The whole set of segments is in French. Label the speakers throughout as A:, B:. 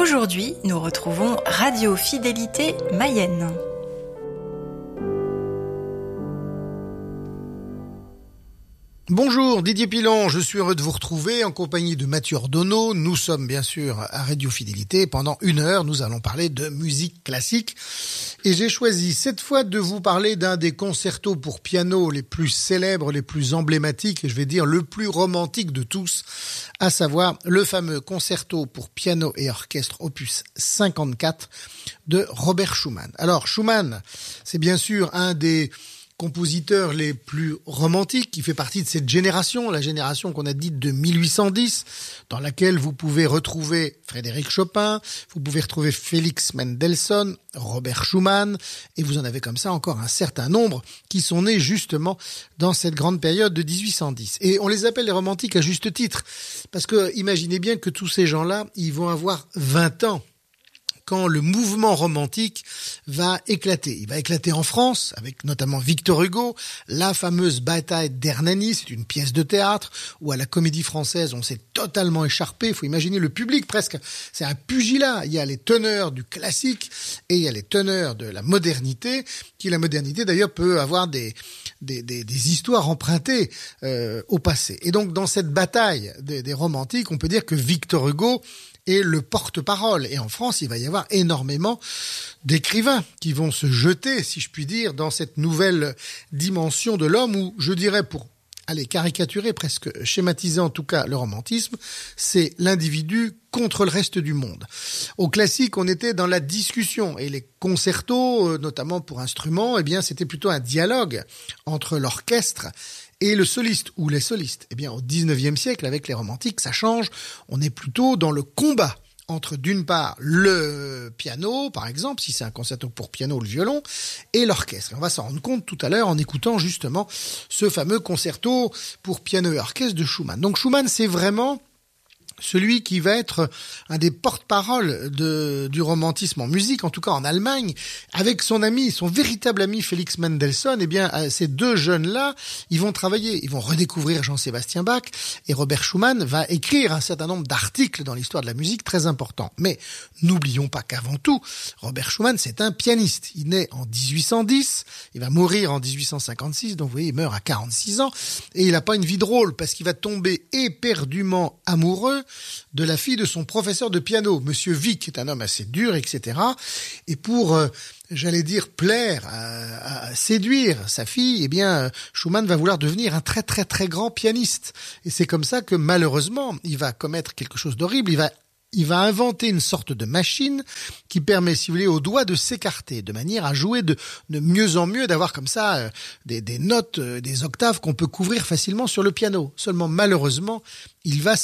A: Aujourd'hui, nous retrouvons Radio Fidélité Mayenne.
B: Bonjour, Didier Pilon, je suis heureux de vous retrouver en compagnie de Mathieu Ordonneau. Nous sommes bien sûr à Radio Fidélité. Pendant 1 heure, nous allons parler de musique classique. Et j'ai choisi cette fois de vous parler d'un des concertos pour piano les plus célèbres, les plus emblématiques, et je vais dire le plus romantique de tous, à savoir le fameux concerto pour piano et orchestre opus 54 de Robert Schumann. Alors Schumann, c'est bien sûr un des compositeur les plus romantiques, qui fait partie de cette génération, la génération qu'on a dite de 1810, dans laquelle vous pouvez retrouver Frédéric Chopin, vous pouvez retrouver Félix Mendelssohn, Robert Schumann, et vous en avez comme ça encore un certain nombre qui sont nés justement dans cette grande période de 1810. Et on les appelle les romantiques à juste titre, parce que imaginez bien que tous ces gens-là, ils vont avoir 20 ans quand le mouvement romantique va éclater. Il va éclater en France, avec notamment Victor Hugo, la fameuse bataille d'Hernani, c'est une pièce de théâtre, où à la Comédie Française, on s'est totalement écharpé. Il faut imaginer le public presque, c'est un pugilat. Il y a les teneurs du classique et il y a les teneurs de la modernité, qui la modernité d'ailleurs peut avoir des histoires empruntées au passé. Et donc dans cette bataille des romantiques, on peut dire que Victor Hugo est le porte-parole. Et en France, il va y avoir énormément d'écrivains qui vont se jeter, si je puis dire, dans cette nouvelle dimension de l'homme où, je dirais, pour aller caricaturer, presque schématiser en tout cas le romantisme, c'est l'individu contre le reste du monde. Au classique, on était dans la discussion et les concertos, notamment pour instruments, eh bien, c'était plutôt un dialogue entre l'orchestre et le soliste ou les solistes. Eh bien, au 19e siècle, avec les romantiques, ça change. On est plutôt dans le combat entre, d'une part, le piano, par exemple, si c'est un concerto pour piano ou le violon, et l'orchestre. Et on va s'en rendre compte tout à l'heure en écoutant justement ce fameux concerto pour piano et orchestre de Schumann. Donc Schumann, c'est vraiment celui qui va être un des porte-paroles du romantisme en musique, en tout cas en Allemagne, avec son véritable ami Félix Mendelssohn. Eh bien, ces deux jeunes-là, ils vont travailler, ils vont redécouvrir Jean-Sébastien Bach, et Robert Schumann va écrire un certain nombre d'articles dans l'histoire de la musique très importants. Mais n'oublions pas qu'avant tout, Robert Schumann, c'est un pianiste. Il naît en 1810, il va mourir en 1856, donc vous voyez, il meurt à 46 ans, et il n'a pas une vie drôle, parce qu'il va tomber éperdument amoureux de la fille de son professeur de piano, Monsieur Wieck, qui est un homme assez dur, etc. Et pour, j'allais dire, plaire, à séduire sa fille, eh bien, Schumann va vouloir devenir un très très très grand pianiste. Et c'est comme ça que malheureusement, il va commettre quelque chose d'horrible. Il va inventer une sorte de machine qui permet, si vous voulez, aux doigts de s'écarter, de manière à jouer de mieux en mieux, d'avoir comme ça des notes, des octaves qu'on peut couvrir facilement sur le piano. Seulement, malheureusement, il va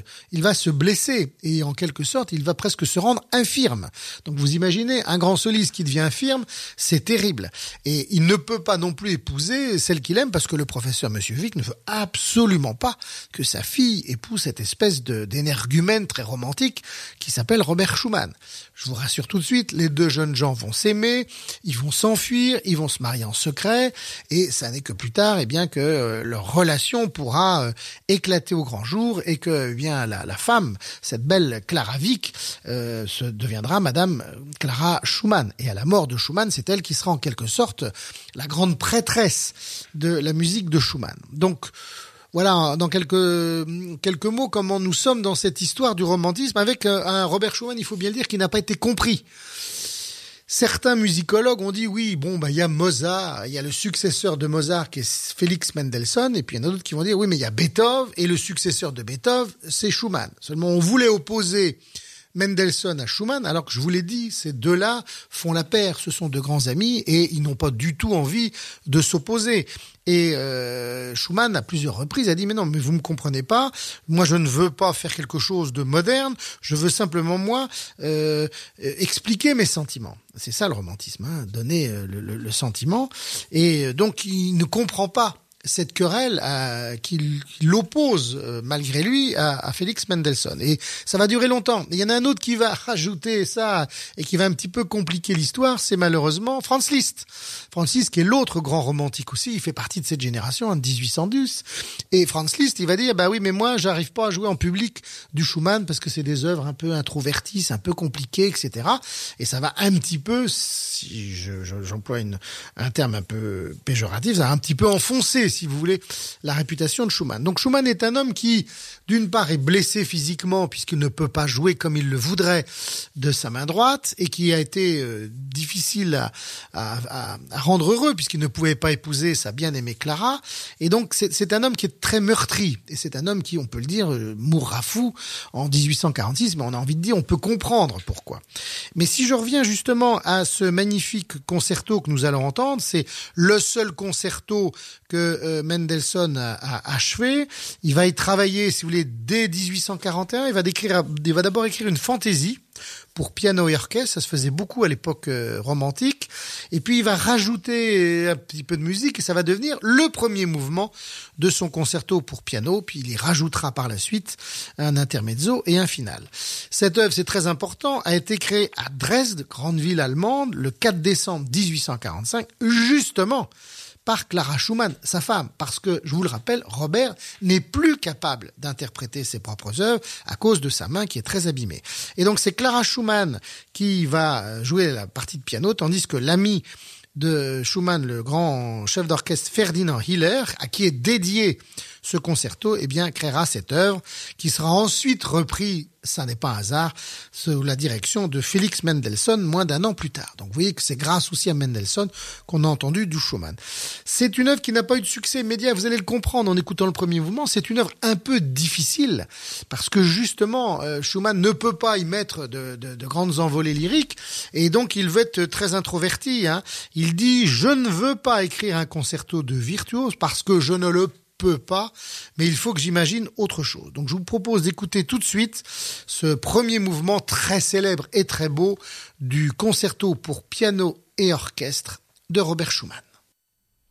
B: se blesser et en quelque sorte, il va presque se rendre infirme. Donc vous imaginez, un grand soliste qui devient infirme, c'est terrible. Et il ne peut pas non plus épouser celle qu'il aime parce que le professeur Monsieur Wieck ne veut absolument pas que sa fille épouse cette espèce d'énergumène très romantique qui s'appelle Robert Schumann. Je vous rassure tout de suite, les deux jeunes gens vont s'aimer, ils vont s'enfuir, ils vont se marier en secret et ça n'est que plus tard, eh bien, que leur relation pourra éclater au grand jour et que, eh bien, la femme, cette belle Clara Wieck, deviendra Madame Clara Schumann. Et à la mort de Schumann, c'est elle qui sera en quelque sorte la grande prêtresse de la musique de Schumann. Donc, voilà, dans quelques mots, comment nous sommes dans cette histoire du romantisme avec un Robert Schumann, il faut bien le dire, qui n'a pas été compris. Certains musicologues ont dit oui, bon, il y a Mozart, il y a le successeur de Mozart qui est Félix Mendelssohn, et puis il y en a d'autres qui vont dire oui, mais il y a Beethoven, et le successeur de Beethoven, c'est Schumann. Seulement, on voulait opposer Mendelssohn à Schumann, alors que je vous l'ai dit, ces deux-là font la paire, ce sont de grands amis, et ils n'ont pas du tout envie de s'opposer. Et Schumann, à plusieurs reprises, a dit « Mais non, mais vous me comprenez pas, moi je ne veux pas faire quelque chose de moderne, je veux simplement, moi, expliquer mes sentiments. » C'est ça le romantisme, donner le sentiment. Et donc, il ne comprend pas cette querelle qui l'oppose malgré lui à Félix Mendelssohn. Et ça va durer longtemps. Il y en a un autre qui va rajouter ça et qui va un petit peu compliquer l'histoire, c'est malheureusement Franz Liszt. Franz Liszt qui est l'autre grand romantique aussi, il fait partie de cette génération, de 1810. Et Franz Liszt, il va dire, bah oui, mais moi, j'arrive pas à jouer en public du Schumann parce que c'est des œuvres un peu introverties, c'est un peu compliqué, etc. Et ça va un petit peu, si j'emploie un terme un peu péjoratif, ça va un petit peu enfoncer, si vous voulez, la réputation de Schumann. Donc Schumann est un homme qui, d'une part, est blessé physiquement puisqu'il ne peut pas jouer comme il le voudrait de sa main droite et qui a été difficile à rendre heureux puisqu'il ne pouvait pas épouser sa bien-aimée Clara. Et donc c'est un homme qui est très meurtri et c'est un homme qui, on peut le dire, mourra fou en 1846, mais on a envie de dire, on peut comprendre pourquoi. Mais si je reviens justement à ce magnifique concerto que nous allons entendre, c'est le seul concerto que Mendelssohn a achevé. Il va y travailler, si vous voulez, dès 1841. Il va d'abord écrire une fantaisie pour piano et orchestre, ça se faisait beaucoup à l'époque romantique, et puis il va rajouter un petit peu de musique et ça va devenir le premier mouvement de son concerto pour piano, puis il y rajoutera par la suite un intermezzo et un final. Cette œuvre, c'est très important, a été créée à Dresde, grande ville allemande, le 4 décembre 1845, justement par Clara Schumann, sa femme, parce que, je vous le rappelle, Robert n'est plus capable d'interpréter ses propres œuvres à cause de sa main qui est très abîmée. Et donc c'est Clara Schumann qui va jouer la partie de piano, tandis que l'ami de Schumann, le grand chef d'orchestre Ferdinand Hiller, à qui est dédié ce concerto, eh bien, créera cette œuvre qui sera ensuite reprise, ça n'est pas un hasard, sous la direction de Félix Mendelssohn moins d'un an plus tard. Donc, vous voyez que c'est grâce aussi à Mendelssohn qu'on a entendu du Schumann. C'est une œuvre qui n'a pas eu de succès immédiat, vous allez le comprendre en écoutant le premier mouvement, c'est une œuvre un peu difficile, parce que justement, Schumann ne peut pas y mettre de grandes envolées lyriques, et donc il veut être très introverti, hein. Il dit, je ne veux pas écrire un concerto de virtuose, parce que je ne le peux pas, mais il faut que j'imagine autre chose. Donc je vous propose d'écouter tout de suite ce premier mouvement très célèbre et très beau du concerto pour piano et orchestre de Robert Schumann.